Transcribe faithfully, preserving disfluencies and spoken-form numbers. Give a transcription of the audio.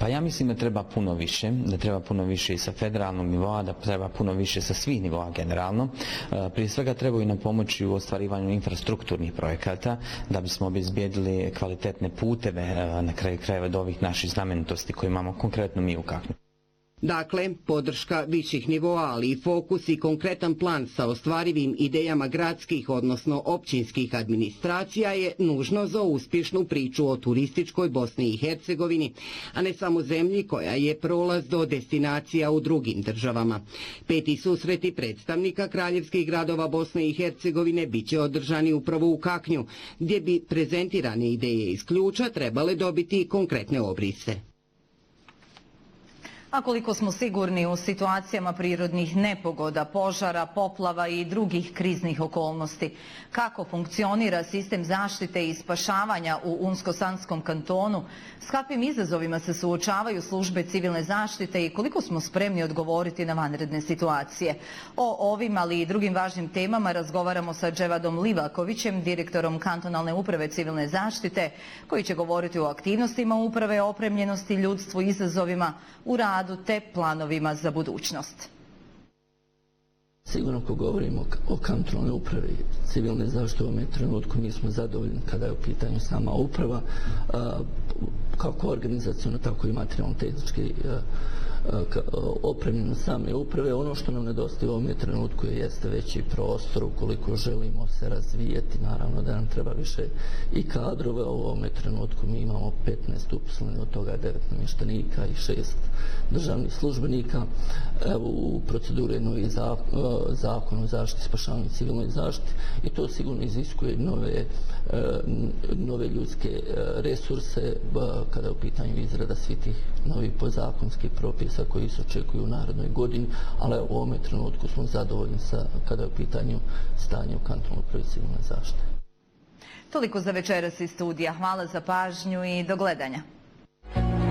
Pa ja mislim da treba puno više, da treba puno više i sa federalnog nivoa, da treba puno više sa svih nivoa generalno. Prije svega trebaju nam pomoći u ostvarivanju infrastrukturnih projekata da bismo obezbijedili kvalitetne puteve na kraju krajeva do ovih naših znamenitosti koje imamo konkretno mi u Kaknju. Dakle, podrška viših nivoa, ali i fokus i konkretan plan sa ostvarivim idejama gradskih, odnosno općinskih administracija je nužno za uspješnu priču o turističkoj Bosni i Hercegovini, a ne samo zemlji koja je prolaz do destinacija u drugim državama. Peti susreti predstavnika kraljevskih gradova Bosne i Hercegovine biće održani upravo u Kaknju, gdje bi prezentirane ideje iz ključa trebale dobiti konkretne obrise. A koliko smo sigurni u situacijama prirodnih nepogoda, požara, poplava i drugih kriznih okolnosti? Kako funkcionira sistem zaštite i spašavanja u Unsko-Sanskom kantonu? S kakvim izazovima se suočavaju službe civilne zaštite i koliko smo spremni odgovoriti na vanredne situacije? O ovim, ali i drugim važnim temama razgovaramo sa Dževadom Livakovićem, direktorom kantonalne uprave civilne zaštite, koji će govoriti o aktivnostima uprave, opremljenosti, ljudstvu, izazovima u radu te planovima za budućnost. Sigurno ako govorimo o kantonalnoj upravi civilne zaštite u ovom trenutku, mi smo zadovoljni kada je u pitanju sama uprava, kako organizacijalno, tako i materijalno-tehnički opremljeno same uprave. Ono što nam nedostaje u ovom trenutku jeste veći prostor ukoliko želimo se razvijeti. Naravno da nam treba više i kadrova. U ovom trenutku mi imamo petnaest uposlenih, od toga devet namještenika i šest državnih službenika. Evo, u proceduri je novi zakon o zaštiti, spašavanju i civilnoj zaštiti i to sigurno iziskuje nove, nove ljudske resurse kada je u pitanju izrada svih tih novih podzakonskih propisa koji se očekuju u narednoj godini, ali u ovom trenutku smo zadovoljni sa, kada je u pitanju stanje u kantonalnoj upravi civilne zaštite. Toliko za večeras iz studija. Hvala za pažnju i do gledanja.